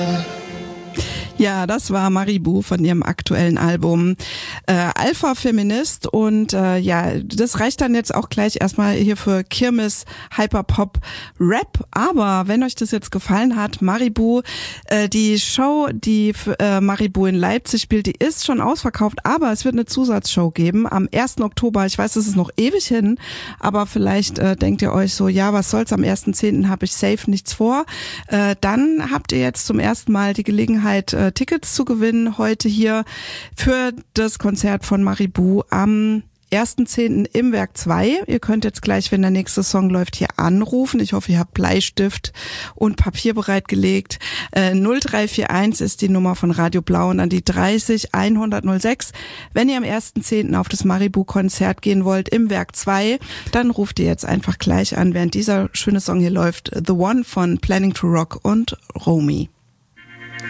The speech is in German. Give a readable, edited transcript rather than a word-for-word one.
Ja, das war Maribou von ihrem aktuellen Album Alpha Feminist und ja, das reicht dann jetzt auch gleich erstmal hier für Kirmes, Hyperpop, Rap. Aber wenn euch das jetzt gefallen hat, Maribou, die Show, die für Maribou in Leipzig spielt, die ist schon ausverkauft, aber es wird eine Zusatzshow geben am 1. Oktober. Ich weiß, das ist noch ewig hin, aber vielleicht denkt ihr euch so, ja, was soll's, am 1.10. habe ich safe nichts vor. Dann habt ihr jetzt zum ersten Mal die Gelegenheit, Tickets zu gewinnen heute hier für das Konzert von Maribou am 1.10. im Werk 2. Ihr könnt jetzt gleich, wenn der nächste Song läuft, hier anrufen. Ich hoffe, ihr habt Bleistift und Papier bereitgelegt. 0341 ist die Nummer von Radio Blau und an die 30 100 06. Wenn ihr am 1.10. auf das Maribou-Konzert gehen wollt im Werk 2, dann ruft ihr jetzt einfach gleich an, während dieser schöne Song hier läuft. The One von Planning to Rock und Romy.